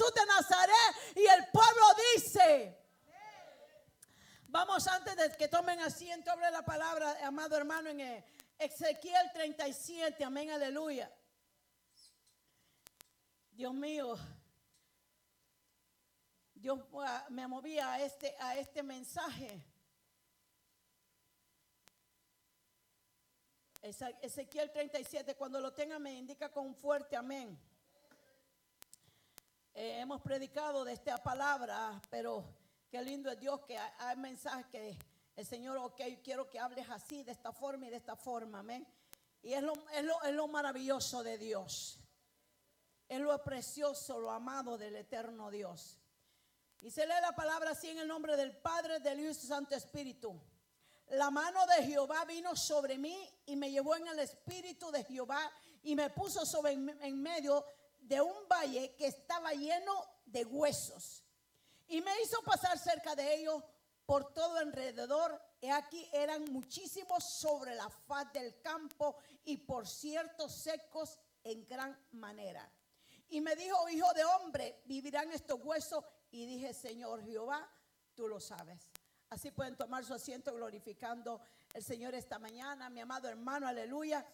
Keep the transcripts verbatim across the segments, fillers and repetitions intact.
Jesús de Nazaret. Y el pueblo dice. Vamos, antes de que tomen asiento, abre la palabra, amado hermano, en Ezequiel treinta y siete. Amén, aleluya. Dios mío, Dios me movía a este, a este mensaje. Ezequiel treinta y siete, cuando lo tengan me indica con fuerte amén. Eh, hemos predicado de esta palabra, pero qué lindo es Dios que hay, hay mensajes que el Señor, ok, quiero que hables así, de esta forma y de esta forma, amén. Y es lo, es lo, es lo maravilloso de Dios. Es lo precioso, lo amado del eterno Dios. Y se lee la palabra así en el nombre del Padre, del Hijo y del Santo Espíritu. La mano de Jehová vino sobre mí y me llevó en el espíritu de Jehová y me puso sobre en medio de un valle que estaba lleno de huesos. Y me hizo pasar cerca de ellos por todo alrededor. He aquí eran muchísimos sobre la faz del campo y por cierto secos en gran manera. Y me dijo, hijo de hombre, ¿vivirán estos huesos? Y dije, Señor Jehová, tú lo sabes. Así pueden tomar su asiento glorificando el Señor esta mañana. Mi amado hermano, aleluya.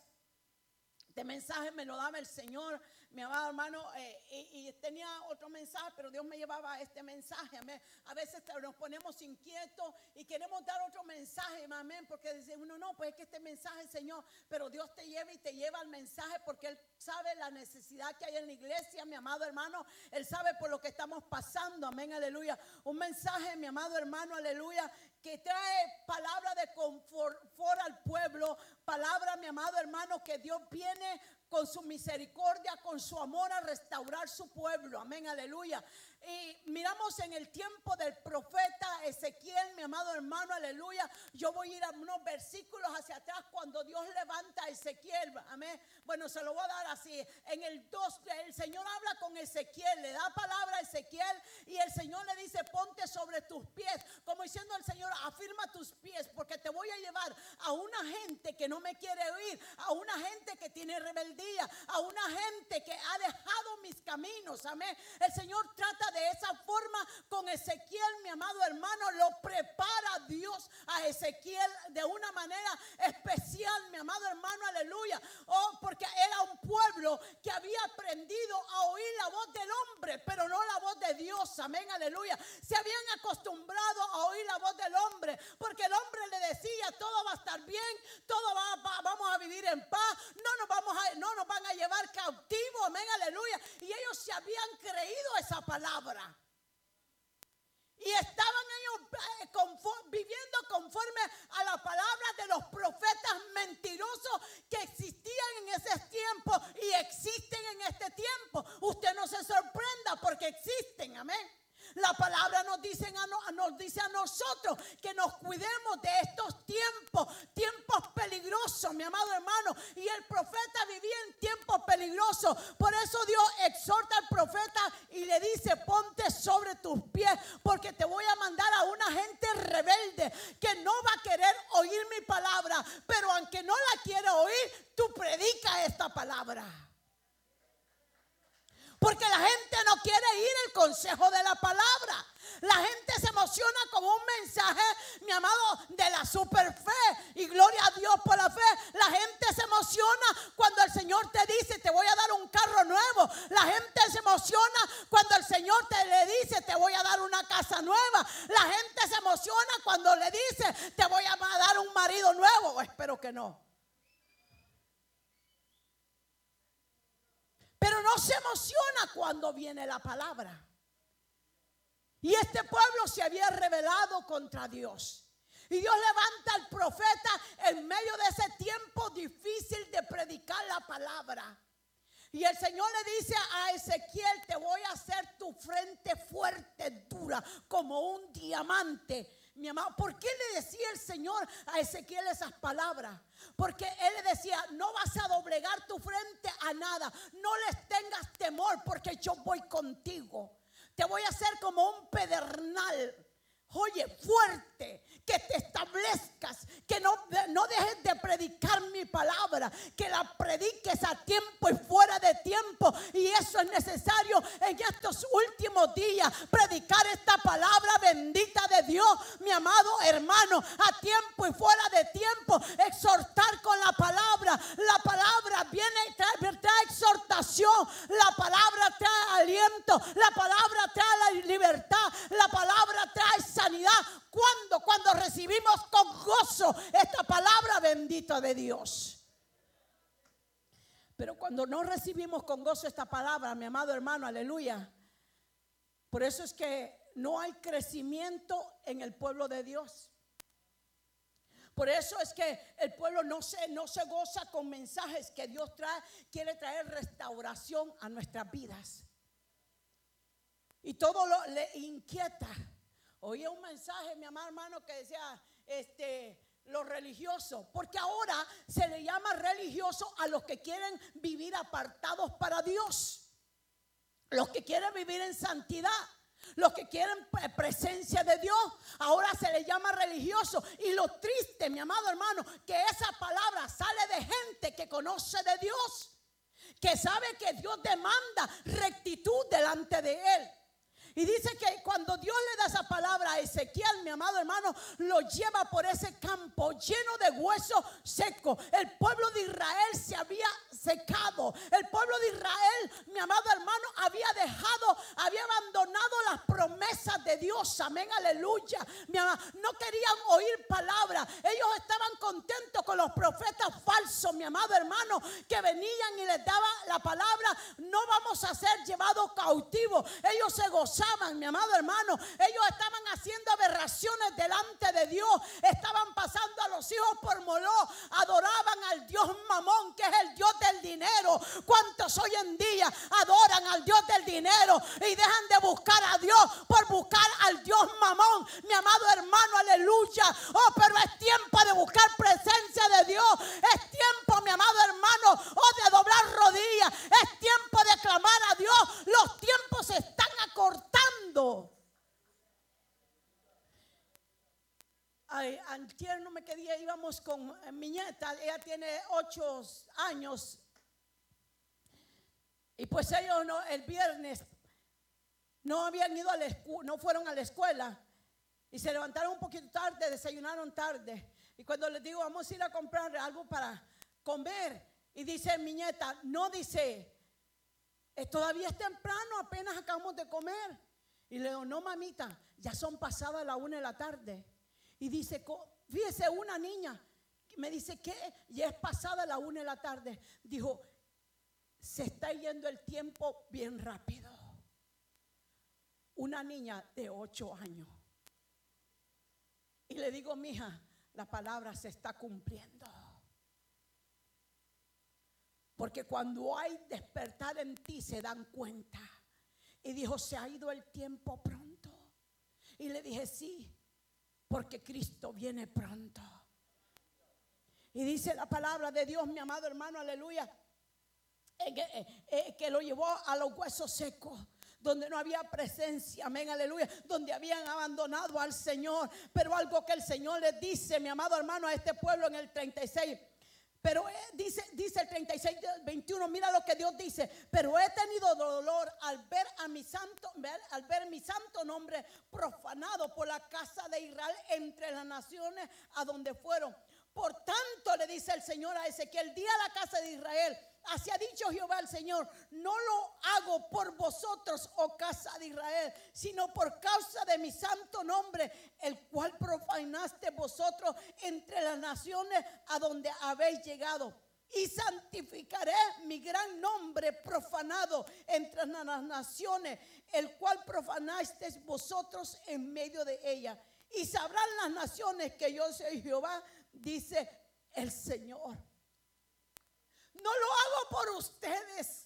Este mensaje me lo daba el Señor, mi amado hermano, eh, y, y tenía otro mensaje, pero Dios me llevaba a este mensaje. Amén. A veces nos ponemos inquietos y queremos dar otro mensaje, amén, porque dice uno, no, pues es que este mensaje, Señor, pero Dios te lleva y te lleva al mensaje porque Él sabe la necesidad que hay en la iglesia, mi amado hermano. Él sabe por lo que estamos pasando, amén, aleluya. Un mensaje, mi amado hermano, aleluya, que trae palabra de confort al pueblo, palabra, mi amado hermano, que Dios viene con su misericordia, con su amor a restaurar su pueblo, amén, aleluya. Y miramos en el tiempo del profeta Ezequiel, mi amado hermano, aleluya. Yo voy a ir a unos versículos hacia atrás cuando Dios levanta a Ezequiel, amén. Bueno, se lo voy a dar así. En el dos, el Señor habla con Ezequiel, le da palabra a Ezequiel y el Señor le dice, ponte sobre tus pies, como diciendo al Señor, afirma tus pies, porque te voy a llevar a una gente que no me quiere oír, a una gente que tiene rebeldía, a una gente que ha dejado mis caminos, amén. El Señor trata de esa forma con Ezequiel, mi amado hermano. Lo prepara Dios a Ezequiel de una manera especial, mi amado hermano, aleluya. Oh, porque era un pueblo que había aprendido a oír la voz del hombre, pero no la voz de Dios, amén, aleluya. Se habían acostumbrado a oír la voz del hombre, porque el hombre le decía, todo va a estar bien, todo va, va vamos a vivir en paz, no nos vamos a, no nos van a llevar cautivo, amén, aleluya. Y ellos se habían creído esa palabra. Y estaban ellos eh, conform, viviendo conforme a la palabra de los profetas mentirosos que existían en ese tiempo y existen en este tiempo. Usted no se sorprenda porque existen, amén. La palabra nos dice, a, nos dice a nosotros que nos cuidemos de estos tiempos, tiempos peligrosos, mi amado hermano. Y el profeta vivía en tiempos peligrosos. Por eso Dios exhorta al profeta y le dice, ponte sobre tus pies, porque te voy a mandar a una gente rebelde que no va a querer oír mi palabra. Pero aunque no la quiera oír, tú predica esta palabra. Porque la gente no quiere ir al consejo de la palabra. La gente se emociona con un mensaje, mi amado, de la super fe. Y gloria a Dios por la fe. La gente se emociona cuando el Señor te dice, te voy a dar un carro nuevo. La gente se emociona cuando el Señor te le dice, te voy a dar una casa nueva. La gente se emociona cuando le dice, te voy a dar un marido nuevo. Espero que no. Pero no se emociona cuando viene la palabra. Y este pueblo se había rebelado contra Dios. Y Dios levanta al profeta en medio de ese tiempo difícil de predicar la palabra. Y el Señor le dice a Ezequiel, te voy a hacer tu frente fuerte, dura, como un diamante. Mi amado, ¿por qué le decía el Señor a Ezequiel esas palabras? Porque Él le decía, no vas a doblegar tu frente a nada. No les tengas temor porque yo voy contigo. Te voy a hacer como un pedernal. Oye, fuerte, que te establezcas, que no, no dejes de predicar mi palabra, que la prediques a tiempo y fuera de tiempo. Y eso es necesario en estos últimos últimos días, predicar esta palabra bendita de Dios, mi amado hermano, a tiempo y fuera de tiempo, exhortar con la palabra. La palabra viene y trae, trae exhortación, la palabra trae aliento, la palabra trae la libertad, la palabra trae sanidad. ¿Cuándo? Cuando recibimos con gozo esta palabra bendita de Dios. Pero cuando no recibimos con gozo esta palabra, mi amado hermano, aleluya. Por eso es que no hay crecimiento en el pueblo de Dios. Por eso es que el pueblo no se, no se goza con mensajes que Dios trae, quiere traer restauración a nuestras vidas. Y todo lo, le inquieta. Oí un mensaje, mi amado hermano, que decía, este... los religiosos, porque ahora se le llama religioso a los que quieren vivir apartados para Dios, los que quieren vivir en santidad, los que quieren presencia de Dios. Ahora se le llama religioso. Y lo triste, mi amado hermano, que esa palabra sale de gente que conoce de Dios, que sabe que Dios demanda rectitud delante de él. Y dice que cuando Dios le da esa palabra a Ezequiel, mi amado hermano, lo lleva por ese campo lleno de huesos secos. El pueblo de Israel se había secado. El pueblo de Israel, mi amado hermano, había dejado, había abandonado las promesas de Dios. Amén, aleluya. Mi amado, no querían oír palabra. Ellos estaban contentos con los profetas falsos, mi amado hermano, que venían y les daban la palabra. No vamos a ser llevados cautivos. Ellos se gozaban. Mi amado hermano, ellos estaban haciendo aberraciones delante de Dios, estaban pasando a los hijos por Moloc, adoraban al Dios Mamón, que es el Dios del dinero. ¿Cuántos hoy en día adoran al Dios del dinero y dejan de buscar a Dios por buscar al Dios Mamón? Mi amado hermano, aleluya. Oh, pero es tiempo de buscar presencia de Dios, es tiempo, mi amado hermano, oh, de doblar rodillas, es tiempo de clamar a Dios. Los tiempos se están acortando. Ay, antier no me quería, íbamos con mi nieta, ella tiene ocho años, y pues ellos no, el viernes no habían ido a la escuela, no fueron a la escuela, y se levantaron un poquito tarde, desayunaron tarde, y cuando les digo vamos a ir a comprar algo para comer, y dice mi nieta, no, dice, todavía es temprano, apenas acabamos de comer. Y le digo, no mamita, ya son pasadas las una de la tarde. Y dice, fíjese, una niña me dice, ¿qué? Ya es pasada la una de la tarde. Dijo, se está yendo el tiempo bien rápido. Una niña de ocho años. Y le digo, mija, la palabra se está cumpliendo. Porque cuando hay despertar en ti se dan cuenta. Y dijo, se ha ido el tiempo pronto. Y le dije, sí, porque Cristo viene pronto. Y dice la palabra de Dios, mi amado hermano, aleluya, eh, que, eh, eh, que lo llevó a los huesos secos, donde no había presencia, amén, aleluya, donde habían abandonado al Señor. Pero algo que el Señor les dice, mi amado hermano, a este pueblo en el treinta y seis. Pero eh, dice, dice el treinta y seis, veintiuno, mira lo que Dios dice. Pero he tenido dolor al ver a mi santo, ver, al ver mi santo nombre profanado por la casa de Israel entre las naciones a donde fueron. Por tanto, le dice el Señor a Ezequiel, di a la casa de Israel, así ha dicho Jehová el Señor, no lo hago por vosotros, oh casa de Israel, sino por causa de mi santo nombre, el cual profanaste vosotros entre las naciones a donde habéis llegado. Y santificaré mi gran nombre profanado entre las naciones, el cual profanasteis vosotros en medio de ellas. Y sabrán las naciones que yo soy Jehová, dice el Señor. No lo hago por ustedes,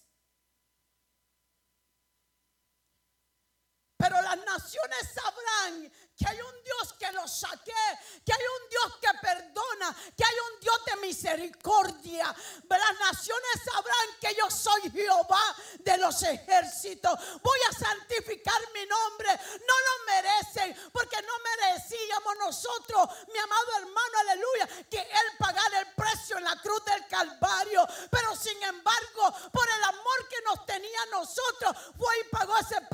pero las naciones sabrán que hay un Dios que los saqué, que hay un Dios que perdona, que hay un Dios de misericordia. Las naciones sabrán que yo soy Jehová de los ejércitos. Voy a santificar mi nombre. No lo merecen, porque no merecíamos nosotros, mi amado